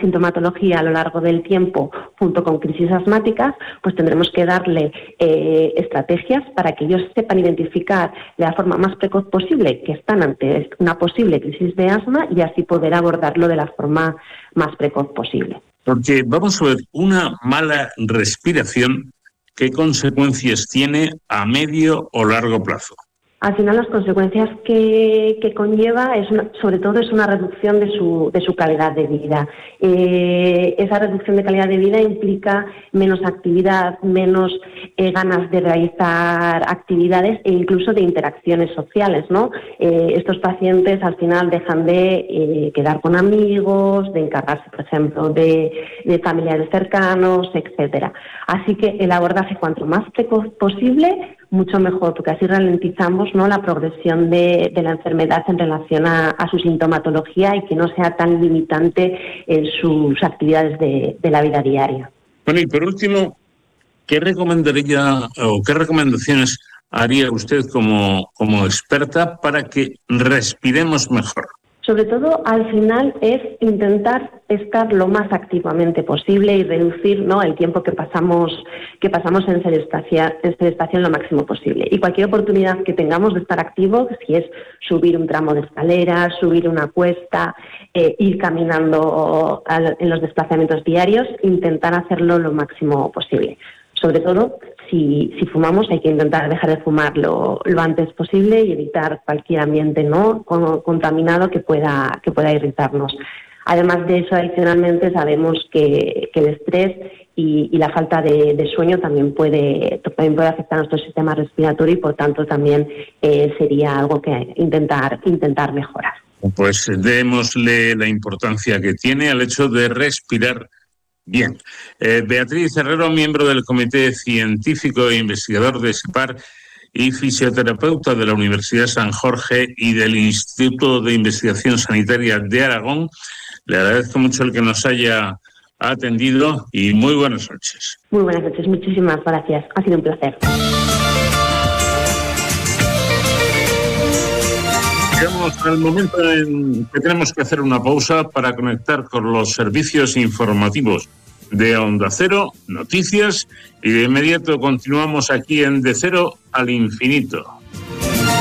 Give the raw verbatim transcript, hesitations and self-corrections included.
sintomatología a lo largo del tiempo junto con crisis asmáticas, pues tendremos que darle eh, estrategias para que ellos sepan identificar de la forma más precoz posible que están ante una posible crisis de asma y así poder abordarlo de la forma más precoz posible. Porque vamos a ver, una mala respiración, ¿qué consecuencias tiene a medio o largo plazo? Al final las consecuencias que, que conlleva es una, sobre todo es una reducción de su, de su calidad de vida. Eh, esa reducción de calidad de vida implica menos actividad, menos eh, ganas de realizar actividades e incluso de interacciones sociales, ¿no? Eh, estos pacientes al final dejan de eh, quedar con amigos, de encargarse, por ejemplo, de, de familiares cercanos, etcétera. Así que el abordaje cuanto más precoz posible, mucho mejor, porque así ralentizamos, ¿no?, la progresión de, de la enfermedad en relación a, a su sintomatología y que no sea tan limitante en sus actividades de, de la vida diaria. Bueno, y por último, ¿qué recomendaría o qué recomendaciones haría usted como, como experta para que respiremos mejor? Sobre todo, al final, es intentar estar lo más activamente posible y reducir, ¿no?, el tiempo que pasamos que pasamos en sedestación, en sedestación lo máximo posible. Y cualquier oportunidad que tengamos de estar activos, si es subir un tramo de escalera, subir una cuesta, eh, ir caminando al, en los desplazamientos diarios, intentar hacerlo lo máximo posible. Sobre todo, si, si fumamos, hay que intentar dejar de fumar lo, lo antes posible y evitar cualquier ambiente no con, contaminado que pueda, que pueda irritarnos. Además de eso, adicionalmente, sabemos que, que el estrés y, y la falta de, de sueño también puede, también puede afectar a nuestro sistema respiratorio y, por tanto, también eh, sería algo que intentar, intentar mejorar. Pues démosle la importancia que tiene al hecho de respirar bien. Eh, Beatriz Herrero, miembro del Comité Científico e Investigador de SEPAR y fisioterapeuta de la Universidad San Jorge y del Instituto de Investigación Sanitaria de Aragón, le agradezco mucho el que nos haya atendido y muy buenas noches. Muy buenas noches, muchísimas gracias. Ha sido un placer. Llegamos al momento en que tenemos que hacer una pausa para conectar con los servicios informativos de Onda Cero, noticias, y de inmediato continuamos aquí en De Cero al Infinito.